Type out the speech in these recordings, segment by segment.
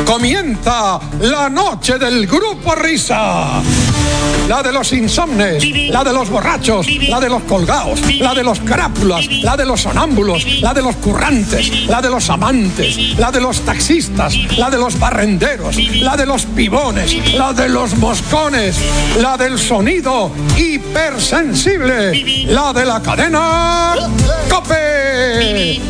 Comienza la noche del Grupo Risa. La de los insomnes, la de los borrachos, la de los colgados, la de los crápulas, la de los sonámbulos, la de los currantes, la de los amantes, la de los taxistas, la de los barrenderos, la de los pibones, la de los moscones, la del sonido hipersensible, la de la cadena COPE.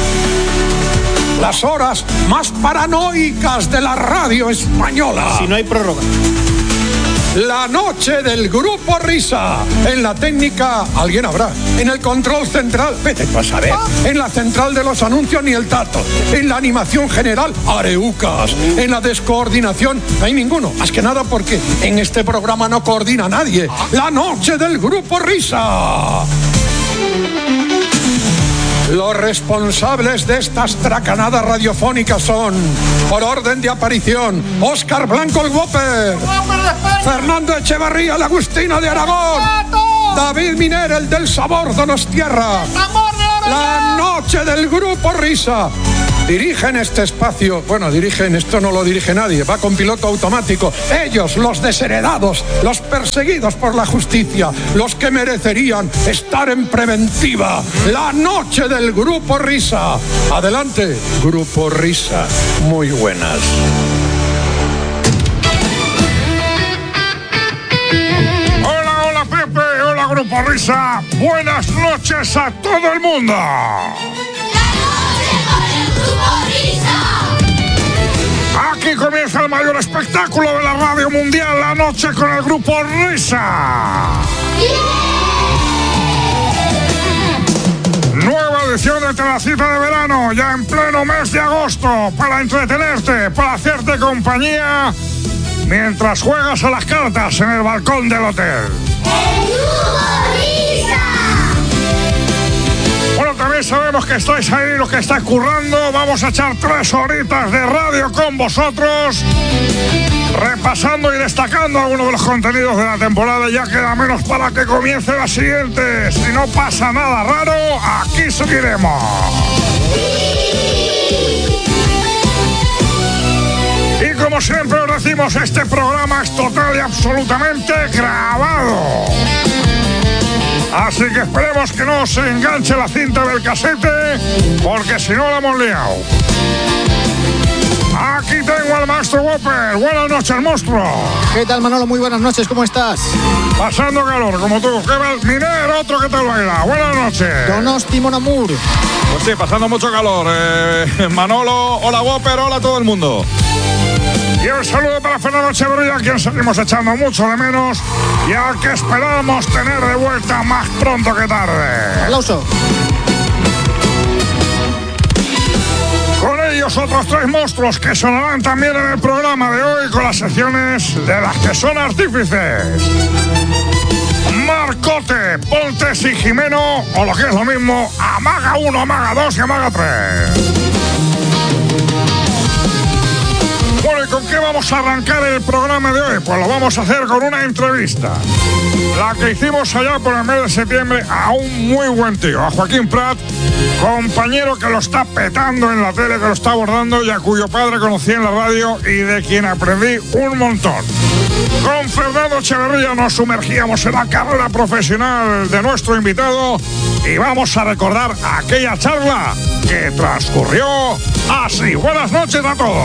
Las horas más paranoicas de la radio española. Si no hay prórroga. La noche del Grupo Risa. En la técnica, alguien habrá. En el control central, vete tú a saber. En la central de los anuncios, ni el tato. En la animación general, areucas. En la descoordinación, no hay ninguno. Más que nada porque en este programa no coordina nadie. La noche del Grupo Risa. Los responsables de estas tracanadas radiofónicas son, por orden de aparición, Óscar Blanco el Whopper, Fernando Echevarría el Agustino de Aragón, David Miner el del Sabor Donostiarra. La noche del Grupo Risa. Dirigen este espacio, esto no lo dirige nadie, va con piloto automático. Ellos, los desheredados, los perseguidos por la justicia, los que merecerían estar en preventiva. La noche del Grupo Risa. Adelante, Grupo Risa. Muy buenas. Hola Pepe, hola Grupo Risa. Buenas noches a todo el mundo. Aquí comienza el mayor espectáculo de la radio mundial, la noche con el Grupo Risa. Nueva edición de la cita de verano, ya en pleno mes de agosto, para entretenerte, para hacerte compañía, mientras juegas a las cartas en el balcón del hotel. ¡El Grupo Risa! Bueno, también sabemos que estáis ahí, los que estáis currando. Vamos a echar 3 horitas de radio con vosotros, repasando y destacando algunos de los contenidos de la temporada. Ya queda menos para que comience la siguiente. Si no pasa nada raro, aquí seguiremos. Y como siempre os decimos, este programa es total y absolutamente grabado. Así que esperemos que no se enganche la cinta del casete, porque si no la hemos liado. Aquí tengo al maestro Whopper. Buenas noches, monstruo. ¿Qué tal, Manolo? Muy buenas noches, ¿cómo estás? Pasando calor, como tú. ¿Qué tal? Miner, otro que tal baila. Buenas noches. Donosti, mon amour. Pues sí, pasando mucho calor. Manolo, hola Whopper, hola a todo el mundo. Y un saludo para Fernando Echevarría, a quien seguimos echando mucho de menos y al que esperamos tener de vuelta más pronto que tarde. Aplauso. Con ellos otros 3 monstruos que sonarán también en el programa de hoy con las secciones de las que son artífices. Marcote, Pontes y Jimeno, o lo que es lo mismo, Amaga 1, Amaga 2 y Amaga 3. Bueno, ¿y con qué vamos a arrancar el programa de hoy? Pues lo vamos a hacer con una entrevista. La que hicimos allá por el mes de septiembre a un muy buen tío, a Joaquín Prat, compañero que lo está petando en la tele, que lo está abordando y a cuyo padre conocí en la radio y de quien aprendí un montón. Con Fernando Echevarría nos sumergíamos en la carrera profesional de nuestro invitado y vamos a recordar aquella charla que transcurrió así. Buenas noches a todos.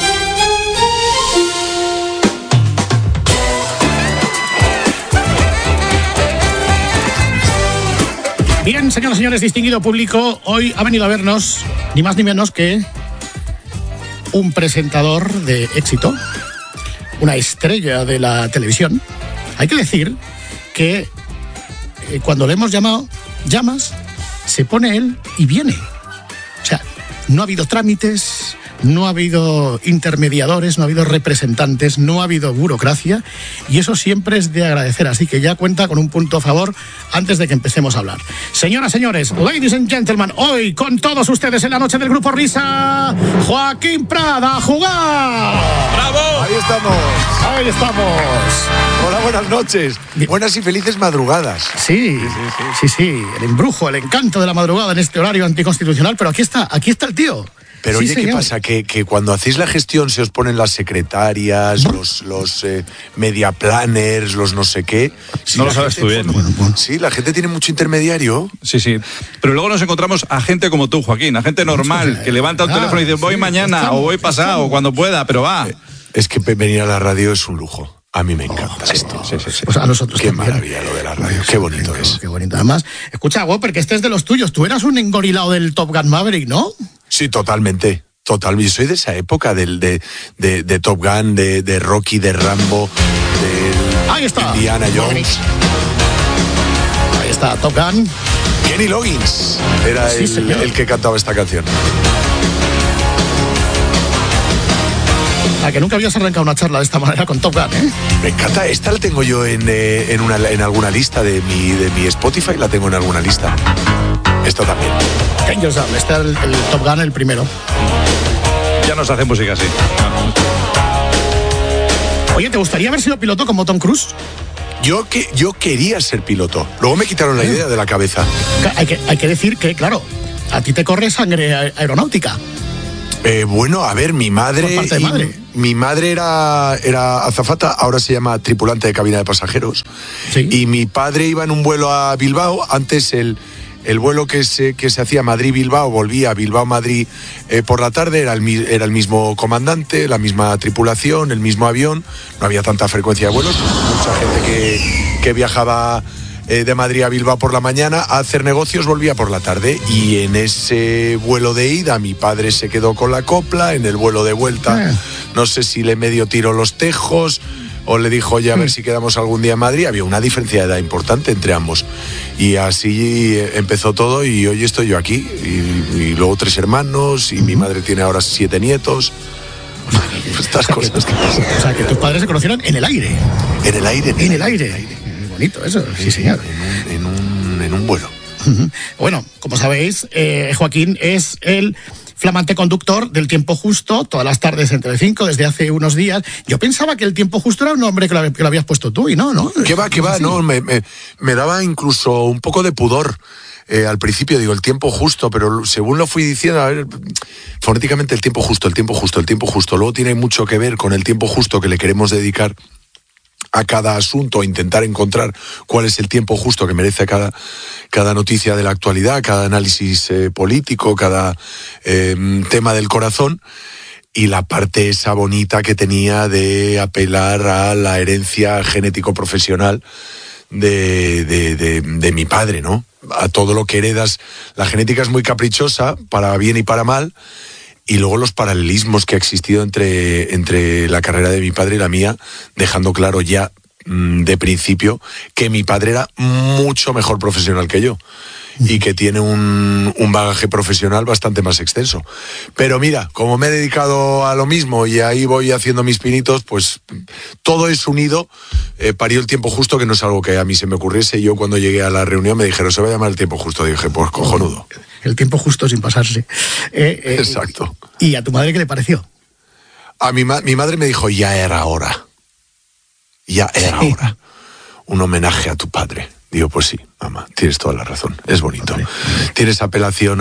Bien, señoras y señores, distinguido público, hoy ha venido a vernos ni más ni menos que un presentador de éxito, una estrella de la televisión. Hay que decir que cuando le hemos llamado, llamas, se pone él y viene. O sea, no ha habido trámites, no ha habido intermediadores, no ha habido representantes, no ha habido burocracia, y eso siempre es de agradecer, así que ya cuenta con un punto a favor antes de que empecemos a hablar. Señoras, señores, ladies and gentlemen, hoy con todos ustedes en la noche del Grupo Risa, Joaquín Prat, a jugar. ¡Bravo! Ahí estamos. Ahí estamos. Hola, buenas noches. Buenas y felices madrugadas. Sí, el embrujo, el encanto de la madrugada en este horario anticonstitucional, pero aquí está el tío. Pero Sí, oye, ¿qué señor. pasa? Que cuando hacéis la gestión se os ponen las secretarias, los media planners, los no sé qué. Sí, No lo la sabes gente, tú bien. Sí, la gente tiene mucho intermediario. Sí, sí. Pero luego nos encontramos a gente como tú, Joaquín, a gente normal, que levanta el teléfono y dice, voy mañana, o voy pasado, o cuando pueda, pero va. Es que venir a la radio es un lujo. A mí me encanta esto. Sí, sí, sí. Pues a nosotros Qué también. maravilla lo de la radio. Qué bonito es. Qué bonito. Además, escucha, Whopper, que este es de los tuyos. Tú eras un engorilado del Top Gun Maverick, ¿no? Sí, totalmente. Total, yo soy de esa época de Top Gun, de Rocky, de Rambo, Ahí está. de Indiana Jones. Ahí está, Top Gun. Kenny Loggins era Sí, señor. el que cantaba esta canción. A que nunca habías arrancado una charla de esta manera con Top Gun, ¿eh? Me encanta, esta la tengo yo en alguna lista de mi Spotify, la tengo en alguna lista. Esto también. Danger Zone, este era el Top Gun, el primero. Ya nos hace música así. Oye, ¿te gustaría haber sido piloto como Tom Cruise? Yo quería ser piloto. Luego me quitaron la idea de la cabeza. Hay que decir que, claro, a ti te corre sangre aeronáutica. Bueno, a ver, mi madre. Por parte de madre. Mi madre era azafata, ahora se llama tripulante de cabina de pasajeros. Sí. Y mi padre iba en un vuelo a Bilbao. Antes el vuelo que se hacía Madrid-Bilbao, volvía a Bilbao-Madrid por la tarde, era el mismo comandante, la misma tripulación, el mismo avión. No había tanta frecuencia de vuelos. Mucha gente que viajaba de Madrid a Bilbao por la mañana a hacer negocios, volvía por la tarde, y en ese vuelo de ida mi padre se quedó con la copla, en el vuelo de vuelta no sé si le medio tiró los tejos o le dijo, oye, a ver si quedamos algún día en Madrid. Había una diferencia de edad importante entre ambos, y así empezó todo, y hoy estoy yo aquí, y luego 3 hermanos, y mi madre tiene ahora 7 nietos. Estas cosas que pasan. O sea, que tus padres se conocieron en el aire. En el aire. En el aire. Bonito eso, sí, señor. En un vuelo. Bueno, como sabéis, Joaquín es el flamante conductor del Tiempo Justo, todas las tardes en Telecinco, desde hace unos días. Yo pensaba que el Tiempo Justo era un nombre que lo habías puesto tú, y no. ¿Qué va? Sí. No, me daba incluso un poco de pudor. Al principio digo el tiempo justo, pero según lo fui diciendo, a ver, fonéticamente el tiempo justo. Luego tiene mucho que ver con el tiempo justo que le queremos dedicar a cada asunto, intentar encontrar cuál es el tiempo justo que merece cada noticia de la actualidad, cada análisis político, cada tema del corazón, y la parte esa bonita que tenía de apelar a la herencia genético-profesional de mi padre, ¿no? A todo lo que heredas. La genética es muy caprichosa, para bien y para mal, y luego los paralelismos que ha existido entre la carrera de mi padre y la mía, dejando claro ya de principio que mi padre era mucho mejor profesional que yo, y que tiene un bagaje profesional bastante más extenso. Pero mira, como me he dedicado a lo mismo y ahí voy haciendo mis pinitos, pues todo es unido. Parió el tiempo justo, que no es algo que a mí se me ocurriese. Yo cuando llegué a la reunión me dijeron, se va a llamar el tiempo justo. Dije, pues cojonudo. El tiempo justo sin pasarse. Exacto. ¿Y a tu madre qué le pareció? A mi madre me dijo, ya era hora. Ya era hora. Un homenaje a tu padre. Digo, pues sí, mamá, tienes toda la razón, es bonito. Tienes apelación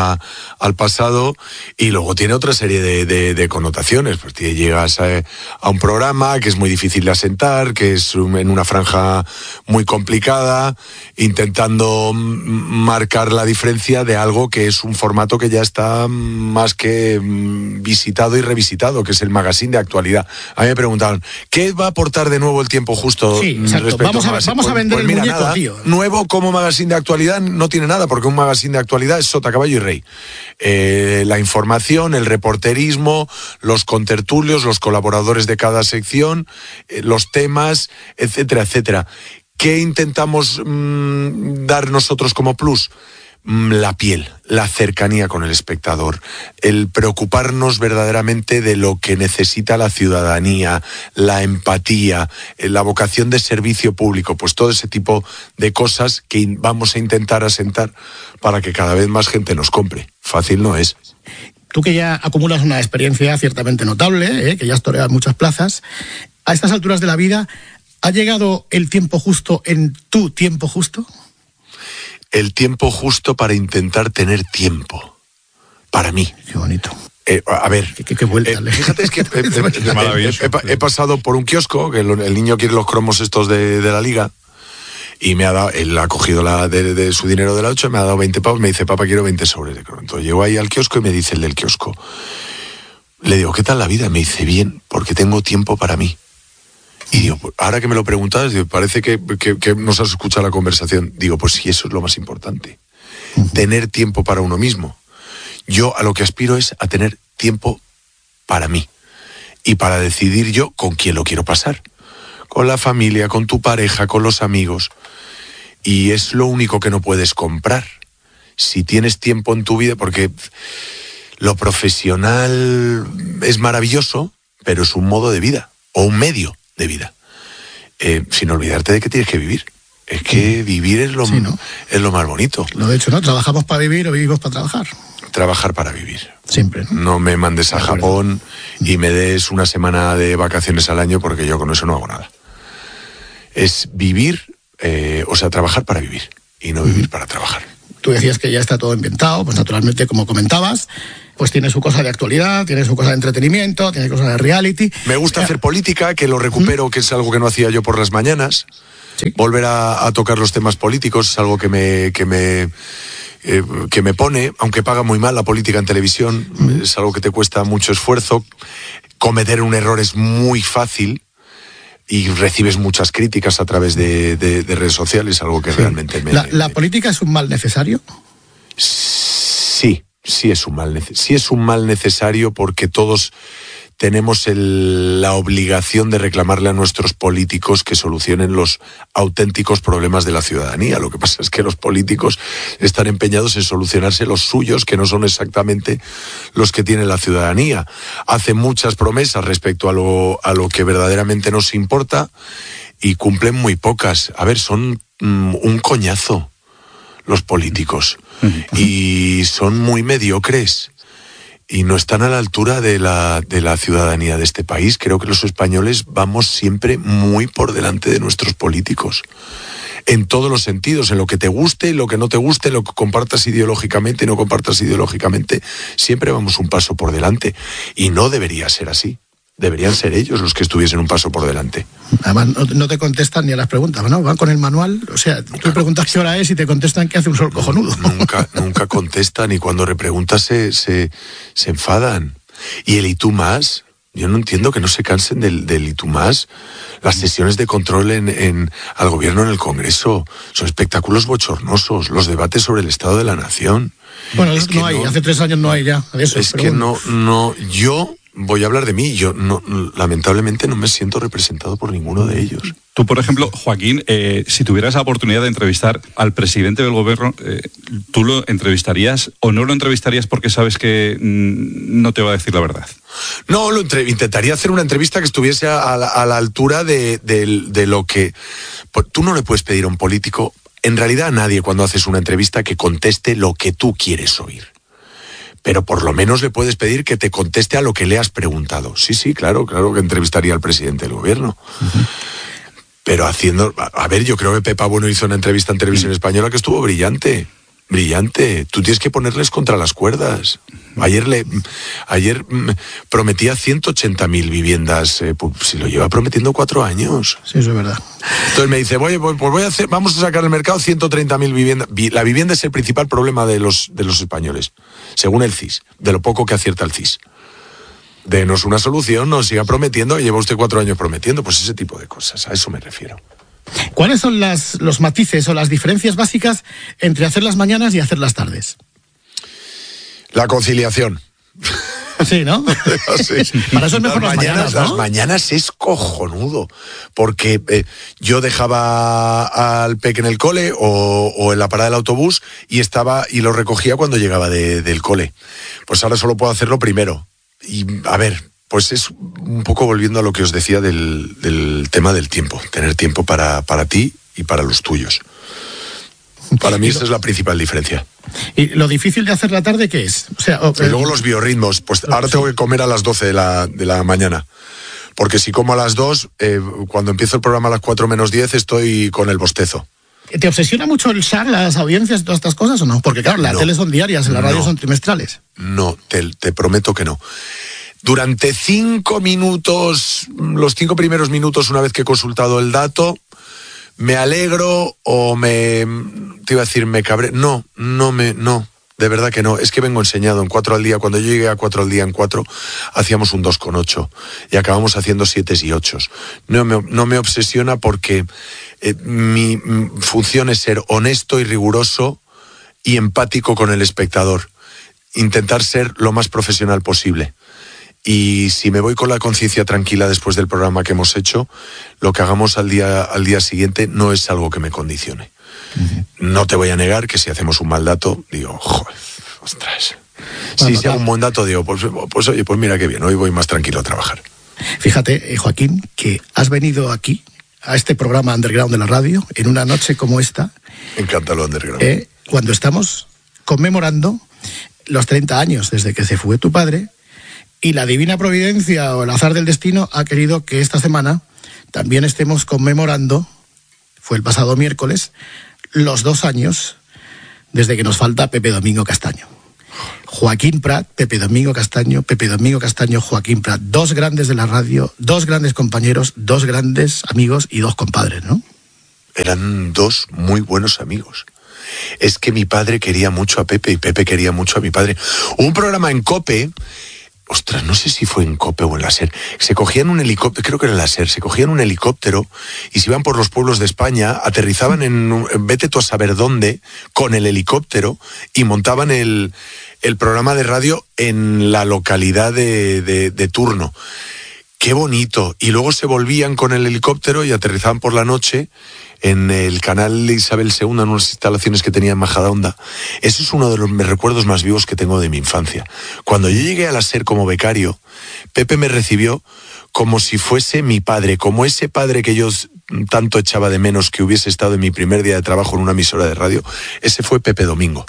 al pasado, y luego tiene otra serie de connotaciones. Pues llegas a un programa que es muy difícil de asentar, que es en una franja muy complicada, intentando marcar la diferencia de algo que es un formato que ya está más que visitado y revisitado, que es el magazine de actualidad. A mí me preguntaban, ¿qué va a aportar de nuevo el tiempo justo? Sí, exacto. Vamos a vender el muñeco, nada, tío. Nuevo como magazine de actualidad no tiene nada, porque un magazine de actualidad es sota, caballo y rey. La información, el reporterismo, los contertulios, los colaboradores de cada sección, los temas, etcétera, etcétera. ¿Qué intentamos dar nosotros como plus? La piel, la cercanía con el espectador, el preocuparnos verdaderamente de lo que necesita la ciudadanía, la empatía, la vocación de servicio público, pues todo ese tipo de cosas que vamos a intentar asentar para que cada vez más gente nos compre. Fácil no es. Tú, que ya acumulas una experiencia ciertamente notable, que ya has toreado muchas plazas, a estas alturas de la vida, ¿ha llegado el tiempo justo en tu tiempo justo? El tiempo justo para intentar tener tiempo para mí. Qué bonito. A ver, qué vuelta. Fíjate, es que he pasado por un kiosco, que el niño quiere los cromos estos de la liga, y me ha dado, él ha cogido de su dinero de la 8, me ha dado 20 pavos, me dice, papá, quiero 20 sobres de cromo. Entonces llego ahí al kiosco y me dice el del kiosco, le digo, ¿qué tal la vida? Me dice, bien, porque tengo tiempo para mí. Y digo, ahora que me lo preguntas, parece que nos has escuchado la conversación. Digo, pues sí, eso es lo más importante. Tener tiempo para uno mismo. Yo a lo que aspiro es a tener tiempo para mí y para decidir yo con quién lo quiero pasar, con la familia, con tu pareja, con los amigos, y es lo único que no puedes comprar. Si tienes tiempo en tu vida, porque lo profesional es maravilloso, pero es un modo de vida o un medio de vida, sin olvidarte de que tienes que vivir. Es que vivir es lo más bonito. Lo de hecho, ¿no? ¿Trabajamos para vivir o vivimos para trabajar? Trabajar para vivir. Siempre, ¿no? No me mandes a Japón y me des una semana de vacaciones al año, porque yo con eso no hago nada. Es vivir, trabajar para vivir y no vivir para trabajar. Tú decías que ya está todo inventado, pues naturalmente, como comentabas, pues tiene su cosa de actualidad, tiene su cosa de entretenimiento, tiene cosa de reality. Me gusta hacer política, que lo recupero, que es algo que no hacía yo por las mañanas. ¿Sí? Volver a tocar los temas políticos es algo que me pone, aunque paga muy mal la política en televisión, es algo que te cuesta mucho esfuerzo. Cometer un error es muy fácil y recibes muchas críticas a través de redes sociales, algo que realmente ¿La política es un mal necesario? Sí es un mal necesario, porque todos tenemos la obligación de reclamarle a nuestros políticos que solucionen los auténticos problemas de la ciudadanía. Lo que pasa es que los políticos están empeñados en solucionarse los suyos, que no son exactamente los que tiene la ciudadanía. Hacen muchas promesas respecto a lo que verdaderamente nos importa y cumplen muy pocas. A ver, son un coñazo los políticos y son muy mediocres. Y no están a la altura de la ciudadanía de este país. Creo que los españoles vamos siempre muy por delante de nuestros políticos. En todos los sentidos, en lo que te guste, en lo que no te guste, en lo que compartas ideológicamente y no compartas ideológicamente, siempre vamos un paso por delante. Y no debería ser así. Deberían ser ellos los que estuviesen un paso por delante. Además, no te contestan ni a las preguntas, ¿no? Van con el manual, o sea, tú preguntas qué hora es y te contestan que hace un sol cojonudo. Nunca contestan, y cuando repreguntas se enfadan. Y el ¿y tú más? Yo no entiendo que no se cansen del ¿y tú más? Las sesiones de control al gobierno en el Congreso son espectáculos bochornosos, los debates sobre el estado de la nación. Bueno, es no hay, hace 3 años no hay ya de eso. Es que bueno. Yo voy a hablar de mí. Yo lamentablemente no me siento representado por ninguno de ellos. Tú, por ejemplo, Joaquín, si tuvieras la oportunidad de entrevistar al presidente del gobierno, ¿tú lo entrevistarías o no lo entrevistarías porque sabes que no te va a decir la verdad? No, intentaría hacer una entrevista que estuviese a la altura de lo que... Tú no le puedes pedir a un político, en realidad a nadie, cuando haces una entrevista, que conteste lo que tú quieres oír. Pero por lo menos le puedes pedir que te conteste a lo que le has preguntado. Sí, claro que entrevistaría al presidente del gobierno. Pero yo creo que Pepa Bueno hizo una entrevista en Televisión Española que estuvo brillante. Tú tienes que ponerles contra las cuerdas. Ayer prometía 180.000 viviendas, si lo lleva prometiendo 4 años. Sí, eso es verdad. Entonces me dice, vamos a sacar al mercado 130.000 viviendas. La vivienda es el principal problema de los españoles, según el CIS, de lo poco que acierta el CIS. Denos una solución, nos siga prometiendo, lleva usted 4 años prometiendo, pues ese tipo de cosas, a eso me refiero. ¿Cuáles son los matices o las diferencias básicas entre hacer las mañanas y hacer las tardes? La conciliación. Sí, ¿no? Sí. Para eso es mejor las mañanas, ¿no? Las mañanas es cojonudo, porque yo dejaba al peque en el cole o en la parada del autobús y lo recogía cuando llegaba del cole. Pues ahora solo puedo hacerlo primero. Y a ver, pues es un poco volviendo a lo que os decía del tema del tiempo, tener tiempo para ti y para los tuyos. Para mí esta es la principal diferencia. ¿Y lo difícil de hacer la tarde qué es? O sea, y luego los biorritmos, pues ahora tengo que comer a las 12 de la mañana, porque si como a las 2, cuando empiezo el programa a las 4 menos 10 estoy con el bostezo. ¿Te obsesiona mucho el SAR, las audiencias y todas estas cosas o no? Porque claro, la tele son diarias, la radio son trimestrales. No, te prometo que no. Durante 5 minutos, los 5 primeros minutos, una vez que he consultado el dato, me alegro o me cabré. No, de verdad que no. Es que vengo enseñado en 4 al día. Cuando yo llegué a 4 al día en 4, hacíamos un 2,8 y acabamos haciendo 7 y 8. No me obsesiona porque mi función es ser honesto y riguroso y empático con el espectador. Intentar ser lo más profesional posible. Y si me voy con la conciencia tranquila después del programa que hemos hecho, lo que hagamos al día siguiente no es algo que me condicione. Uh-huh. No te voy a negar que si hacemos un mal dato, digo, joder, ostras. Bueno, si hago un buen dato, digo, pues oye, pues mira qué bien, hoy voy más tranquilo a trabajar. Fíjate, Joaquín, que has venido aquí, a este programa Underground de la radio, en una noche como esta. Me encanta lo Underground. Cuando estamos conmemorando los 30 años desde que se fue tu padre, y la divina providencia o el azar del destino ha querido que esta semana también estemos conmemorando, fue el pasado miércoles, los 2 años desde que nos falta Pepe Domingo Castaño. Joaquín Prat, Pepe Domingo Castaño, Joaquín Prat. 2 grandes de la radio, 2 grandes compañeros, 2 grandes amigos y 2 compadres, ¿no? Eran 2 muy buenos amigos. Es que mi padre quería mucho a Pepe y Pepe quería mucho a mi padre. Un programa en COPE... Ostras, no sé si fue en COPE o en la SER. Se cogían un helicóptero, creo que era en la SER, se cogían un helicóptero y se iban por los pueblos de España, aterrizaban vete tú a saber dónde, con el helicóptero y montaban el programa de radio en la localidad de turno. Qué bonito. Y luego se volvían con el helicóptero y aterrizaban por la noche en el canal Isabel II, en unas instalaciones que tenía en Majadahonda. Ese es uno de los recuerdos más vivos que tengo de mi infancia. Cuando yo llegué a la SER como becario, Pepe me recibió como si fuese mi padre, como ese padre que yo tanto echaba de menos que hubiese estado en mi primer día de trabajo en una emisora de radio. Ese fue Pepe Domingo.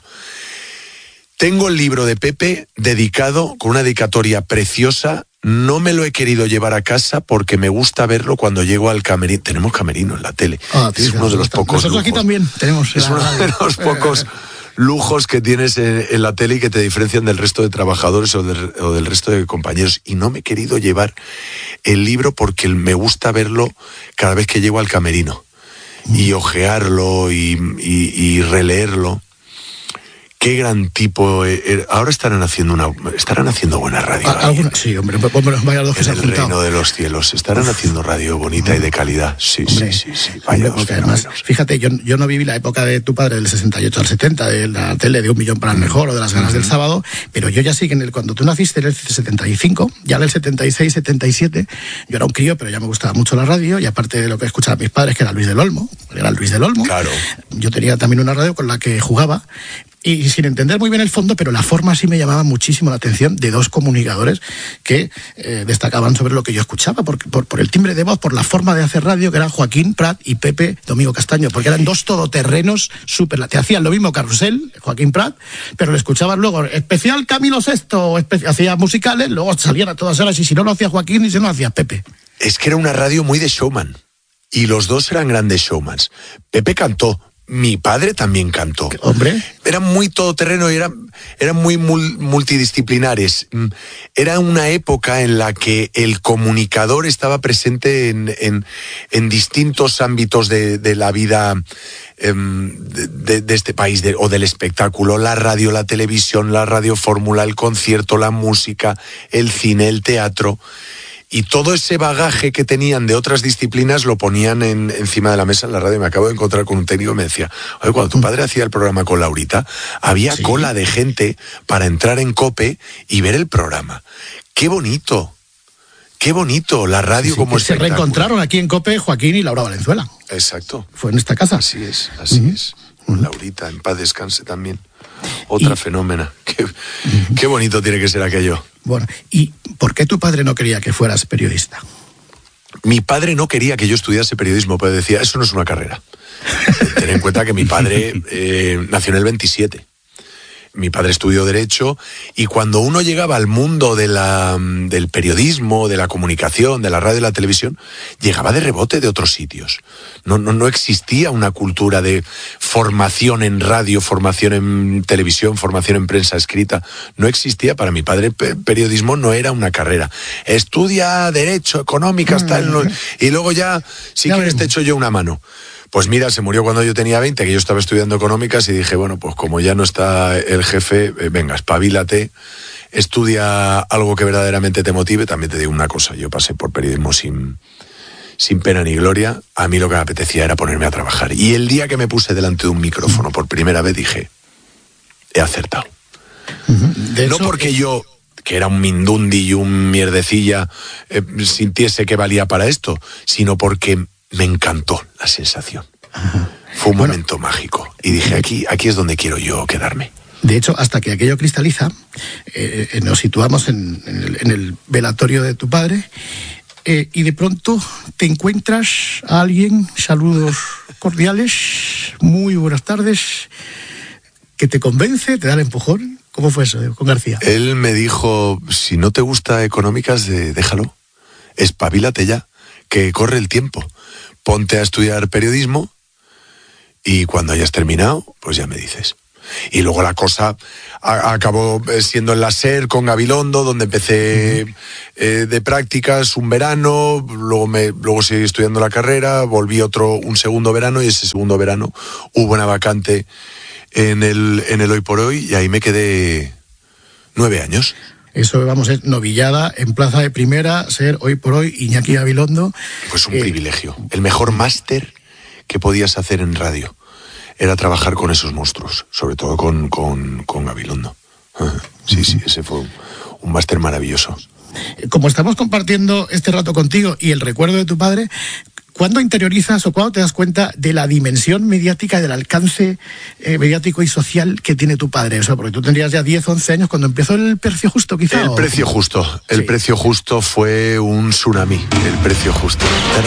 Tengo el libro de Pepe dedicado, con una dedicatoria preciosa. No me lo he querido llevar a casa porque me gusta verlo cuando llego al camerino. Tenemos camerino en la tele. Es uno de los pocos Nosotros lujos. Aquí también tenemos. Es uno de los pocos lujos que tienes en la tele y que te diferencian del resto de trabajadores o del resto de compañeros. Y no me he querido llevar el libro porque me gusta verlo cada vez que llego al camerino. Y ojearlo y releerlo. Qué gran tipo. Ahora estarán haciendo buena radio. Sí, hombre, vaya dos que se han juntado. En el reino de los cielos. Estarán haciendo radio bonita y de calidad. Sí. Vaya dos además, fíjate, yo no viví la época de tu padre del 68 al 70, de la tele de 1 millón para el mejor o de las ganas del sábado, pero yo ya sí que cuando tú naciste en el 75, ya en el 76, 77, yo era un crío, pero ya me gustaba mucho la radio, y aparte de lo que escuchaba mis padres, que era Luis del Olmo, Claro. Yo tenía también una radio con la que jugaba, y sin entender muy bien el fondo, pero la forma sí me llamaba muchísimo la atención de 2 comunicadores que destacaban sobre lo que yo escuchaba, por el timbre de voz, por la forma de hacer radio, que eran Joaquín Prat y Pepe Domingo Castaño, porque eran 2 todoterrenos súper. Te hacían lo mismo Carrusel, Joaquín Prat, pero le escuchabas luego especial Camilo VI, hacía musicales, luego salían a todas horas, y si no lo hacía Joaquín, y si no lo hacía Pepe. Es que era una radio muy de showman, y los 2 eran grandes showmans. Pepe cantó. Mi padre también cantó. Hombre. Eran muy todoterreno y eran muy multidisciplinares. Era una época en la que el comunicador estaba presente en distintos ámbitos de la vida de este país o del espectáculo. La radio, la televisión, la radiofórmula, el concierto, la música, el cine, el teatro. Y todo ese bagaje que tenían de otras disciplinas lo ponían encima de la mesa en la radio. Me acabo de encontrar con un técnico y me decía, oye, cuando tu padre hacía el programa con Laurita, había cola de gente para entrar en COPE y ver el programa. ¡Qué bonito! ¡Qué bonito! La radio como espectáculo. Se reencontraron aquí en COPE Joaquín y Laura Valenzuela. Exacto. Fue en esta casa. Así es. Laurita, en paz descanse también. Otra fenómena. Qué bonito tiene que ser aquello. Bueno, ¿y por qué tu padre no quería que fueras periodista? Mi padre no quería que yo estudiase periodismo, pero decía, eso no es una carrera. Ten en cuenta que mi padre nació en el 27. mi padre estudió Derecho, y cuando uno llegaba al mundo del periodismo, de la comunicación, de la radio y la televisión, llegaba de rebote de otros sitios. No existía una cultura de formación en radio, formación en televisión, formación en prensa escrita. No existía. Para mi padre periodismo no era una carrera. Estudia Derecho, Económicas, tal, y luego ya, si quieres te echo yo una mano. Pues mira, se murió cuando yo tenía 20, que yo estaba estudiando Económicas, y dije, bueno, pues como ya no está el jefe, venga, espabilate, estudia algo que verdaderamente te motive. También te digo una cosa, yo pasé por periodismo sin pena ni gloria. A mí lo que me apetecía era ponerme a trabajar. Y el día que me puse delante de un micrófono por primera vez dije, he acertado. No porque yo, que era un mindundi y un mierdecilla, sintiese que valía para esto, sino porque me encantó la sensación. Fue un momento mágico. Y dije, aquí es donde quiero yo quedarme. De hecho, hasta que aquello cristaliza, nos situamos en el velatorio de tu padre, y de pronto te encuentras a alguien, saludos cordiales, muy buenas tardes, que te convence, te da el empujón. ¿Cómo fue eso con García? Él me dijo, si no te gusta Económicas, déjalo, espabilate ya, que corre el tiempo. Ponte a estudiar periodismo y cuando hayas terminado, pues ya me dices. Y luego la cosa acabó siendo en la SER con Gabilondo, donde empecé de prácticas un verano, luego seguí estudiando la carrera, volví un segundo verano, y ese segundo verano hubo una vacante en el Hoy por Hoy, y ahí me quedé 9 años. Eso, vamos, es novillada en plaza de primera, ser Hoy por Hoy Iñaki Gabilondo. Pues un privilegio. El mejor máster que podías hacer en radio era trabajar con esos monstruos, sobre todo con Gabilondo. Sí, ese fue un máster maravilloso. Como estamos compartiendo este rato contigo y el recuerdo de tu padre, ¿cuándo interiorizas o cuándo te das cuenta de la dimensión mediática, del alcance mediático y social que tiene tu padre? O sea, porque tú tendrías ya 10, 11 años cuando empezó el Precio Justo, quizá. El Precio Justo. El Precio Justo fue un tsunami. El Precio Justo.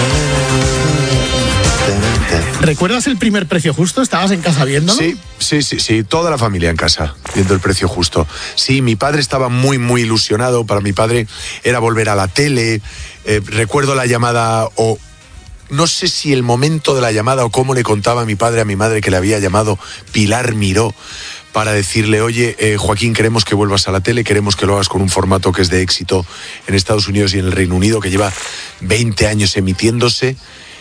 ¿Recuerdas el primer Precio Justo? ¿Estabas en casa viéndolo? Sí, toda la familia en casa, viendo el Precio Justo. Sí, mi padre estaba muy, muy ilusionado. Para mi padre era volver a la tele. Recuerdo la llamada, o no sé si el momento de la llamada o cómo le contaba mi padre a mi madre que le había llamado Pilar Miró para decirle, oye, Joaquín, queremos que vuelvas a la tele, queremos que lo hagas con un formato que es de éxito en Estados Unidos y en el Reino Unido, que lleva 20 años emitiéndose.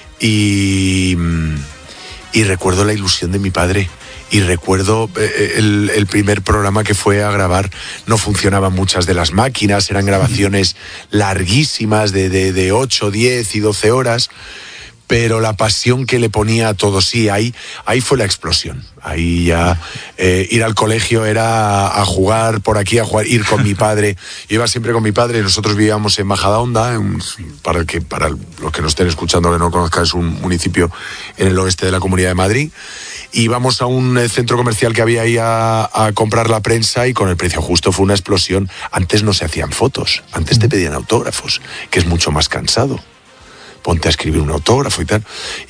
Y recuerdo la ilusión de mi padre, y recuerdo el primer programa que fue a grabar. No funcionaban muchas de las máquinas, eran grabaciones larguísimas de 8, 10 y 12 horas, pero la pasión que le ponía a todo, sí, ahí fue la explosión. Ahí ya ir al colegio era a jugar por aquí, ir con mi padre. Yo iba siempre con mi padre. Nosotros vivíamos en Majadahonda, para los que nos estén escuchando que no conozcan, es un municipio en el oeste de la Comunidad de Madrid. Íbamos a un centro comercial que había ahí a comprar la prensa, y con el Precio Justo fue una explosión. Antes no se hacían fotos, antes te pedían autógrafos, que es mucho más cansado. Ponte a escribir un autógrafo y tal,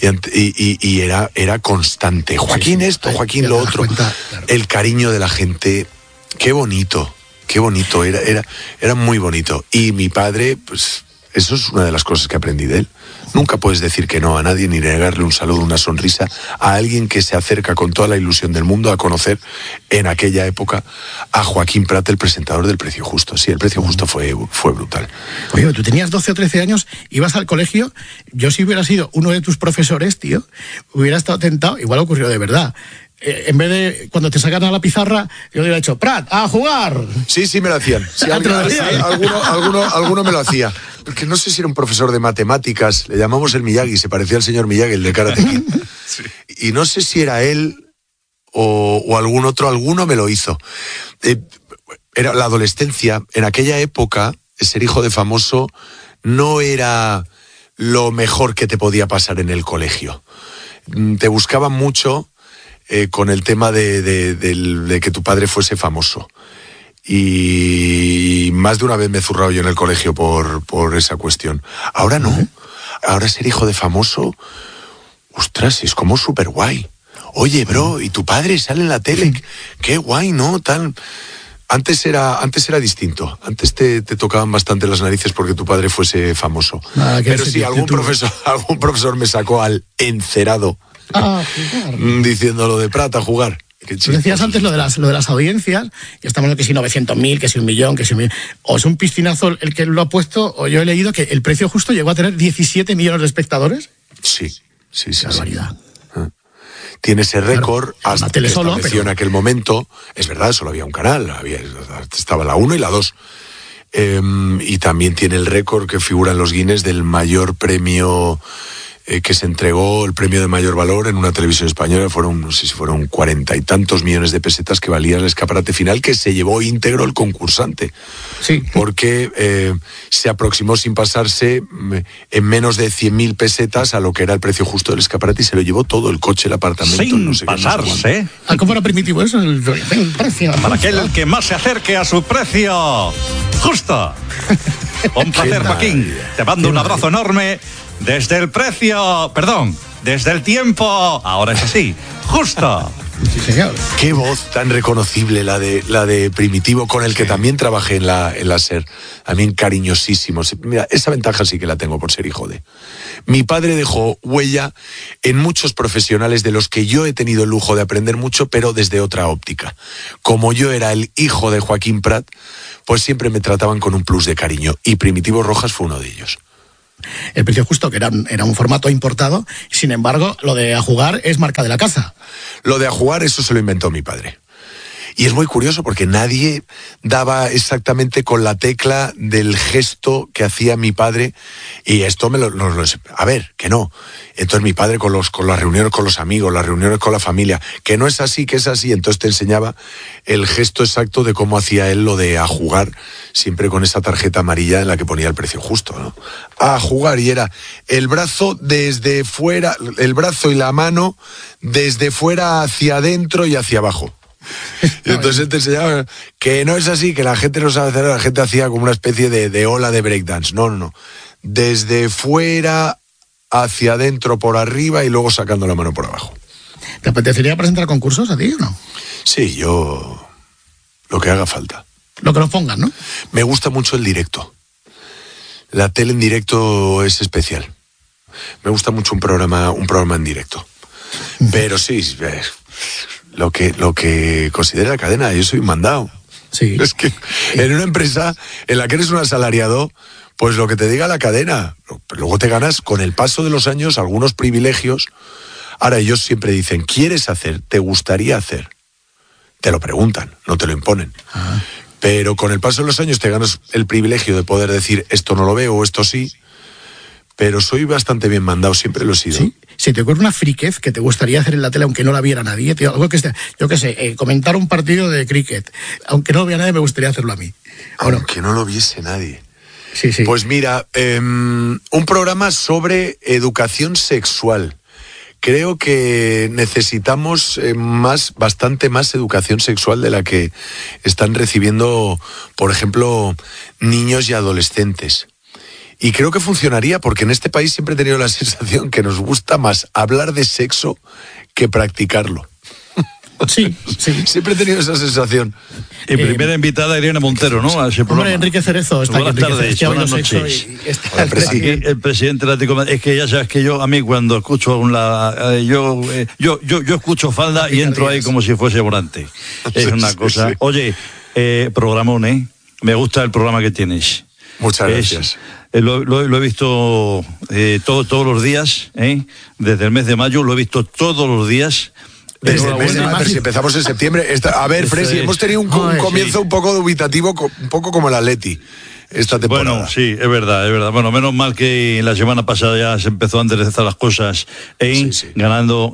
y era constante. Joaquín esto, Joaquín lo otro. Claro. El cariño de la gente, qué bonito, era muy bonito. Y mi padre, pues eso es una de las cosas que aprendí de él. Nunca puedes decir que no a nadie, ni negarle un saludo, una sonrisa a alguien que se acerca con toda la ilusión del mundo a conocer en aquella época a Joaquín Prat, el presentador del Precio Justo. Sí, el Precio Justo fue brutal. Oye, tú tenías 12 o 13 años, ibas al colegio. Yo, si hubiera sido uno de tus profesores, tío, hubiera estado tentado, igual ocurrió de verdad. En vez de, cuando te sacan a la pizarra, yo le hubiera dicho, Prat, ¡a jugar! Sí, me lo hacían. Sí, alguno me lo hacía. Porque no sé si era un profesor de matemáticas, le llamamos el Miyagi, se parecía al señor Miyagi, el de Karate Kid. Sí. Y no sé si era él o algún otro, alguno me lo hizo. Era la adolescencia. En aquella época, ser hijo de famoso no era lo mejor que te podía pasar en el colegio. Te buscaban mucho con el tema de que tu padre fuese famoso. Y más de una vez me he zurrado yo en el colegio por esa cuestión. Ahora no. Ahora ser hijo de famoso, ostras, es como súper guay. oye, bro, ¿y tu padre sale en la tele? Qué guay, ¿no? Tal... Antes era distinto. Antes te tocaban bastante las narices porque tu padre fuese famoso. Pero sí, algún profesor me sacó al encerado diciéndolo de Prat a jugar. Tú decías antes lo de las audiencias, y estamos en lo que si 900.000, que si 1 millón, que si 1 millón. O es un piscinazo el que lo ha puesto, o yo he leído que El Precio Justo llegó a tener 17 millones de espectadores. Sí. Barbaridad. Tiene ese récord, claro, hasta tele que solo, estableció en aquel momento. Es verdad, solo había un canal, estaba la 1 y la 2. Y también tiene el récord que figura en los Guinness del mayor premio que se entregó, el premio de mayor valor en una televisión española. No sé si fueron 40 y tantos millones de pesetas que valía el escaparate final, que se llevó íntegro el concursante. Sí. Porque se aproximó sin pasarse en menos de 100.000 pesetas a lo que era el precio justo del escaparate, y se lo llevó todo, el coche, el apartamento. Sin no sé pasarse. ¿Cómo era primitivo eso? El precio. Para aquel que más se acerque a su precio justo. Un placer, Joaquín. Te mando un abrazo enorme. Desde el precio, desde el tiempo, ahora es así, justo. Sí, señor. Qué voz tan reconocible la de Primitivo, con el que también trabajé en la SER. También cariñosísimo. Mira, esa ventaja sí que la tengo por ser hijo de. Mi padre dejó huella en muchos profesionales de los que yo he tenido el lujo de aprender mucho, pero desde otra óptica. Como yo era el hijo de Joaquín Prat, pues siempre me trataban con un plus de cariño, y Primitivo Rojas fue uno de ellos. El Precio Justo, que era un formato importado, sin embargo, lo de A Jugar es marca de la casa. Lo de A Jugar, eso se lo inventó mi padre. Y es muy curioso porque nadie daba exactamente con la tecla del gesto que hacía mi padre, y esto a ver, que no. Entonces mi padre con las reuniones con los amigos, las reuniones con la familia, que no es así, que es así, entonces te enseñaba el gesto exacto de cómo hacía él lo de A Jugar, siempre con esa tarjeta amarilla en la que ponía el precio justo, ¿no? A Jugar, y era el brazo desde fuera, el brazo y la mano desde fuera hacia adentro y hacia abajo. Y entonces te enseñaba que no es así, que la gente no sabe hacer, la gente hacía como una especie de ola de breakdance. No. Desde fuera hacia adentro por arriba y luego sacando la mano por abajo. ¿Te apetecería presentar concursos a ti o no? Sí, yo lo que haga falta. Lo que nos pongan, ¿no? Me gusta mucho el directo. La tele en directo es especial. Me gusta mucho un programa en directo. Pero sí, lo que considera la cadena, yo soy un mandado. Sí. Es que en una empresa en la que eres un asalariado, pues lo que te diga la cadena. Luego te ganas con el paso de los años algunos privilegios. Ahora ellos siempre dicen, ¿quieres hacer? ¿Te gustaría hacer? Te lo preguntan, no te lo imponen. Ah. Pero con el paso de los años te ganas el privilegio de poder decir, esto no lo veo o esto sí. Pero soy bastante bien mandado, siempre lo he sido. ¿Sí? Si te ocurre una friquez que te gustaría hacer en la tele aunque no la viera nadie, tío, algo que yo qué sé, comentar un partido de cricket, aunque no lo viera nadie, me gustaría hacerlo a mí. Aunque no lo viese nadie. Sí. Pues mira, un programa sobre educación sexual. Creo que necesitamos bastante más educación sexual de la que están recibiendo, por ejemplo, niños y adolescentes. Y creo que funcionaría porque en este país siempre he tenido la sensación que nos gusta más hablar de sexo que practicarlo. Sí. Siempre he tenido esa sensación. Y primera invitada Irene Montero, ¿no? A ese programa. Hombre, Enrique Cerezo está buenas aquí. Tardes, buenas noches. Aquí el presidente del Atlético de Madrid. Es que ya sabes que a mí cuando escucho yo escucho falda y entro ahí como si fuese volante. Es una cosa. Sí. Oye, programón, ¿eh? Me gusta el programa que tienes. Muchas gracias. Lo he visto todos los días, desde el mes de mayo, lo he visto todos los días. Desde el mes de mayo, si empezamos en septiembre. A ver, Fresi, hemos tenido un comienzo un poco dubitativo, un poco como el Atleti esta temporada. Bueno, sí, es verdad. Bueno, menos mal que la semana pasada ya se empezó a enderezar las cosas, sí. ganando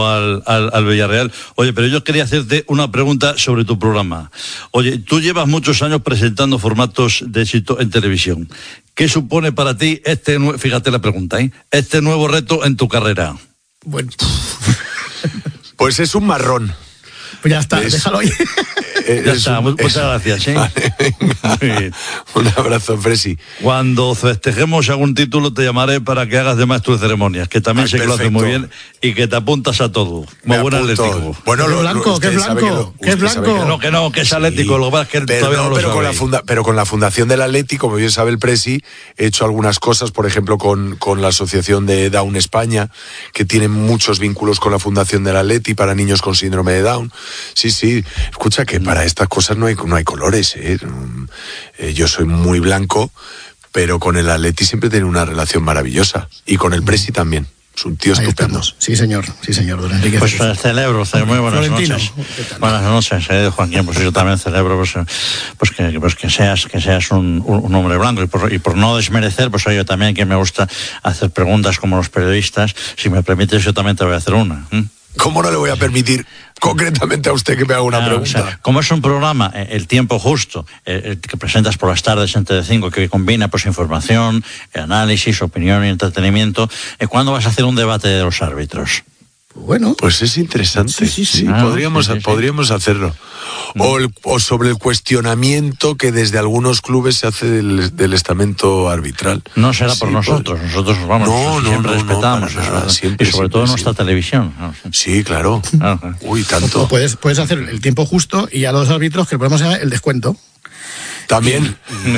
al Villarreal. Oye, pero yo quería hacerte una pregunta sobre tu programa. Oye, tú llevas muchos años presentando formatos de éxito en televisión. ¿Qué supone para ti fíjate la pregunta, este nuevo reto en tu carrera? Bueno, pues es un marrón. Pues ya está, déjalo ahí. Ya está, muchas gracias. Vale, venga. Un abrazo, Fresi. Cuando festejemos algún título te llamaré para que hagas de maestro de ceremonias, que también sé que lo haces muy bien y que te apuntas a todo. Muy buen Atlético. Bueno, ¿Qué es blanco? ¿Qué es blanco? ¿Qué es blanco? Que es Atlético, sí. Lo que pasa es que todavía no lo sabe. Pero con la fundación del Atlético, como bien sabe el Presi, he hecho algunas cosas, por ejemplo, con la asociación de Down España, que tiene muchos vínculos con la fundación del Atleti para niños con síndrome de Down. Sí, escucha que para estas cosas no hay colores, ¿eh? Yo soy muy blanco, pero con el Atleti siempre tiene una relación maravillosa, y con el Presi también. Es un tío estupendo. Sí, señor, don Enrique. Pues celebro, muy buenas noches. Buenas noches, Joaquín, pues yo también celebro que seas un hombre blanco, y por no desmerecer, pues yo también, que me gusta hacer preguntas como los periodistas, si me permites yo también te voy a hacer una. ¿Cómo no le voy a permitir concretamente a usted que me haga una pregunta? O sea, como es un programa, El Tiempo Justo, que presentas por las tardes en Telecinco, que combina pues información, análisis, opinión y entretenimiento, ¿cuándo vas a hacer un debate de los árbitros? Bueno, pues es interesante. Sí. Podríamos hacerlo. O sobre el cuestionamiento que desde algunos clubes se hace del estamento arbitral. No será por nosotros. Nosotros siempre respetamos eso. Siempre, y sobre todo nuestra televisión. Sí, claro. Uy, tanto. Puedes hacer El Tiempo Justo y a los árbitros que podemos hacer el descuento. También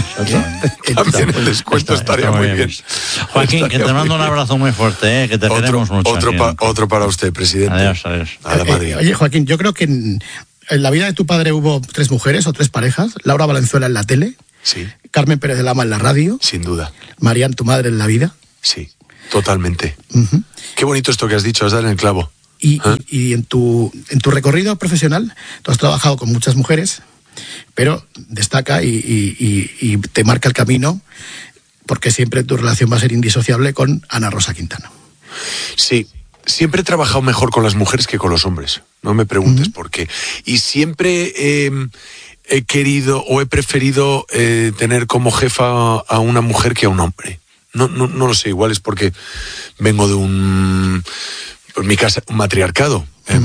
el descuento estaría muy bien. Joaquín, que te mando un abrazo muy fuerte, que te queremos mucho. Otro para usted, presidente. Adiós. A la Madrid. Oye, Joaquín, yo creo que en la vida de tu padre hubo 3 mujeres o 3 parejas. Laura Valenzuela en la tele. Sí. Carmen Pérez de Lama en la radio. Sin duda. Marian, tu madre, en la vida. Sí, totalmente. Uh-huh. Qué bonito esto que has dicho, has dado en el clavo. Y en tu recorrido profesional, tú has trabajado con muchas mujeres, pero destaca y te marca el camino, porque siempre tu relación va a ser indisociable con Ana Rosa Quintana. Sí, siempre he trabajado mejor con las mujeres que con los hombres, no me preguntes por qué. Y siempre he querido o he preferido tener como jefa a una mujer que a un hombre. No lo sé, igual es porque vengo de en mi casa, un matriarcado.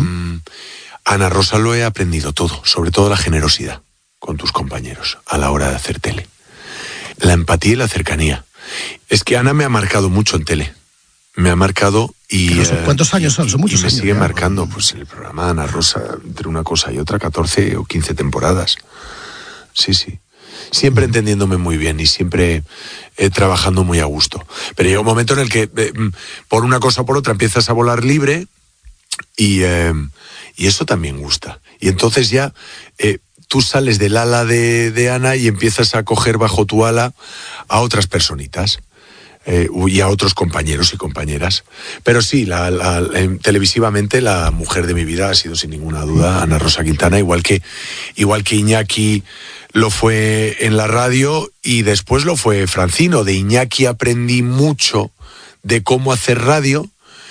Ana Rosa lo he aprendido todo, sobre todo la generosidad con tus compañeros a la hora de hacer tele. La empatía y la cercanía. Es que Ana me ha marcado mucho en tele. Me ha marcado y... ¿Cuántos años son? Son muchos años. Y me sigue ya marcando, pues el programa Ana Rosa, entre una cosa y otra, 14 o 15 temporadas. Sí. Siempre entendiéndome muy bien y siempre trabajando muy a gusto. Pero llega un momento en el que, por una cosa o por otra, empiezas a volar libre y eso también gusta. Y entonces ya tú sales del ala de Ana y empiezas a coger bajo tu ala a otras personitas y a otros compañeros y compañeras. Pero sí, televisivamente la mujer de mi vida ha sido sin ninguna duda Ana Rosa Quintana, igual que Iñaki lo fue en la radio y después lo fue Francino. De Iñaki aprendí mucho de cómo hacer radio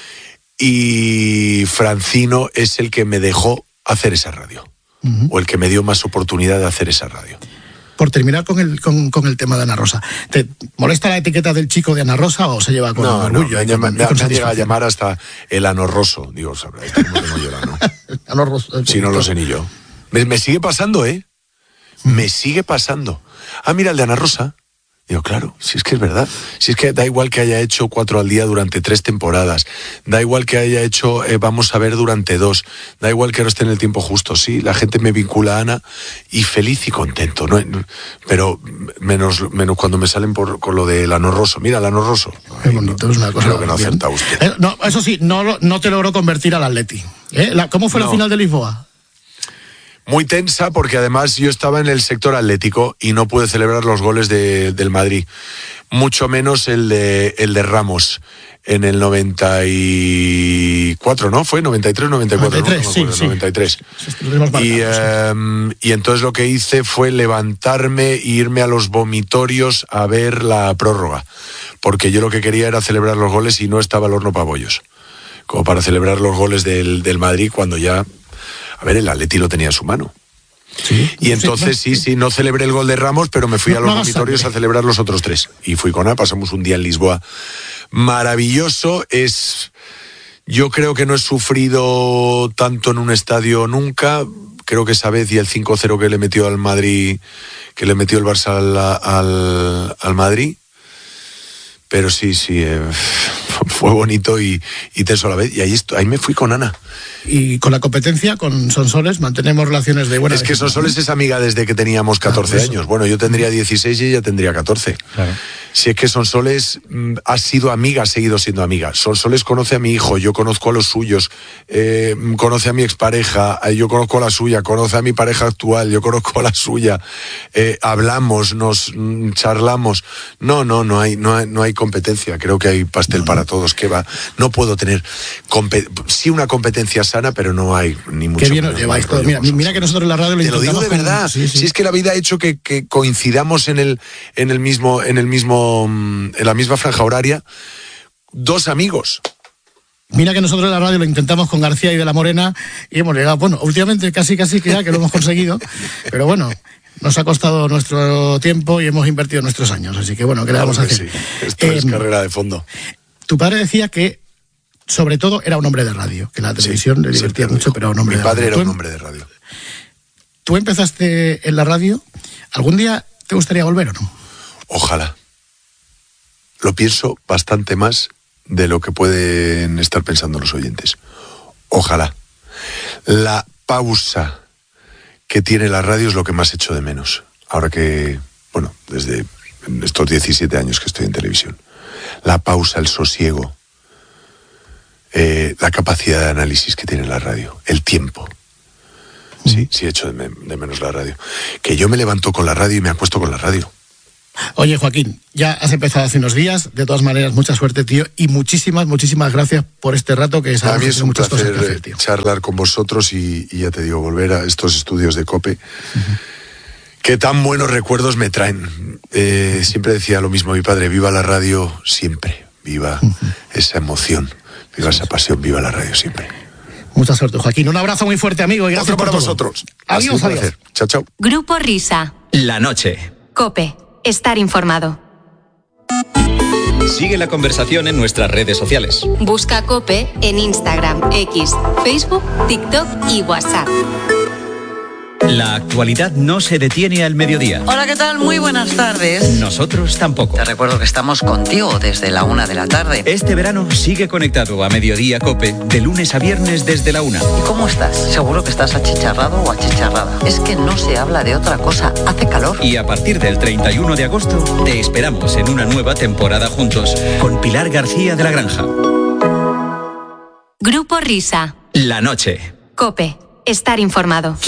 y Francino es el que me dejó hacer esa radio, o el que me dio más oportunidad de hacer esa radio. Por terminar con el tema de Ana Rosa, ¿te molesta la etiqueta del chico de Ana Rosa o se lleva con orgullo? Me llega a llamar hasta el anorroso. Digo, sabrá, esto como que no llora, ¿no? Anorroso. Si no lo sé ni yo. Me sigue pasando, Me sigue pasando. Mira, el de Ana Rosa. Digo, claro, si es que es verdad. Si es que da igual que haya hecho 4 al día durante 3 temporadas. Da igual que haya hecho Vamos a ver durante 2. Da igual que no esté en El Tiempo Justo. Sí, la gente me vincula a Ana y feliz y contento. ¿No? Pero menos cuando me salen con lo del anorroso. Mira, el anorroso. Qué bonito, es una cosa. Creo que no acerta usted. No, eso sí, no te logró convertir al Atleti. ¿Cómo fue la final de Lisboa? Muy tensa, porque además yo estaba en el sector atlético y no pude celebrar los goles del Madrid, mucho menos el de Ramos en el 94, ¿no? ¿Fue 93, 94? 93, ¿no? Sí. 93. Y entonces lo que hice fue levantarme e irme a los vomitorios a ver la prórroga, porque yo lo que quería era celebrar los goles y no estaba el horno para bollos, como para celebrar los goles del Madrid cuando ya... A ver, el Atleti lo tenía en su mano. Sí, y entonces sí, no celebré el gol de Ramos, pero me fui a los vomitorios a celebrar los otros 3. Y fui con Ana, pasamos un día en Lisboa maravilloso. Yo creo que no he sufrido tanto en un estadio nunca. creo que esa vez, y el 5-0 que le metió al Madrid, que le metió el Barça al Madrid. Pero sí, fue bonito y tenso a la vez. Y ahí me fui con Ana. Y con la competencia, con Sonsoles, mantenemos relaciones de buena. Es que Sonsoles es amiga desde que teníamos 14 años. Bueno, yo tendría 16 y ella tendría 14. Claro. Si es que Sonsoles ha sido amiga, ha seguido siendo amiga. Sonsoles conoce a mi hijo, yo conozco a los suyos, conoce a mi expareja, yo conozco a la suya, conoce a mi pareja actual, yo conozco a la suya. Hablamos, nos charlamos. No hay competencia. Creo que hay pastel para todos. ¿Qué va? No puedo tener sí una competencia sana, pero no hay ni mucho. Qué bien os lleváis todo. Mira que nosotros en la radio te lo digo de verdad. Sí. Si es que la vida ha hecho que coincidamos en la misma franja horaria, dos amigos. Mira que nosotros en la radio lo intentamos con García y de la Morena y hemos llegado, bueno, últimamente casi que ya que lo hemos conseguido, pero bueno, nos ha costado nuestro tiempo y hemos invertido nuestros años, así que bueno, ¿qué le vamos a hacer? Sí. Esto es carrera de fondo. Tu padre decía que sobre todo era un hombre de radio, que la televisión le divertía mucho, pero un hombre de radio. Mi padre era un hombre de radio. ¿Tú empezaste en la radio? ¿Algún día te gustaría volver o no? Ojalá. Lo pienso bastante más de lo que pueden estar pensando los oyentes. Ojalá. La pausa que tiene la radio es lo que más echo de menos. Ahora que, bueno, desde estos 17 años que estoy en televisión. La pausa, el sosiego, la capacidad de análisis que tiene la radio, el tiempo. Sí echo de menos la radio. Que yo me levanto con la radio y me acuesto con la radio. Oye, Joaquín, ya has empezado hace unos días. De todas maneras, mucha suerte, tío. Y muchísimas gracias por este rato que a mí es un placer charlar con vosotros y ya te digo, volver a estos estudios de COPE. Que tan buenos recuerdos me traen. Siempre decía lo mismo mi padre, viva la radio siempre. Viva esa emoción, viva esa pasión, viva la radio siempre. Mucha suerte, Joaquín. Un abrazo muy fuerte, amigo. Y gracias para por vosotros. Adiós. Chao, chao. Grupo Risa. La noche. COPE. Estar informado. Sigue la conversación en nuestras redes sociales. Busca COPE en Instagram, X, Facebook, TikTok y WhatsApp. La actualidad no se detiene al mediodía. Hola, ¿qué tal? Muy buenas tardes. Nosotros tampoco. Te recuerdo que estamos contigo desde la 1 de la tarde. Este verano sigue conectado a Mediodía COPE, de lunes a viernes desde la 1. ¿Y cómo estás? Seguro que estás achicharrado o achicharrada. Es que no se habla de otra cosa. Hace calor. Y a partir del 31 de agosto te esperamos en una nueva temporada juntos con Pilar García de la Granja. Grupo Risa. La noche. COPE. Estar informado.